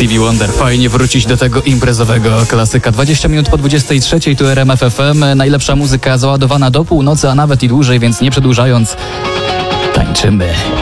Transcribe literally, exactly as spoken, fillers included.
Stevie Wonder. Fajnie wrócić do tego imprezowego klasyka. dwadzieścia minut po dwudziestej trzeciej, tu R M F F M. Najlepsza muzyka załadowana do północy, a nawet i dłużej, więc nie przedłużając, tańczymy.